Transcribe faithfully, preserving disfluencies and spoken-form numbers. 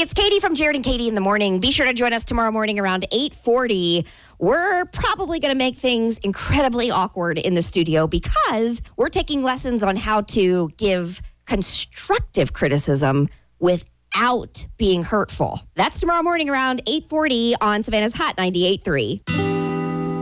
it's Katie from Jared and Katie in the Morning. Be sure to join us tomorrow morning around eight forty. We're probably going to make things incredibly awkward in the studio because we're taking lessons on how to give constructive criticism without being hurtful. That's tomorrow morning around eight forty on Savannah's Hot ninety-eight point three.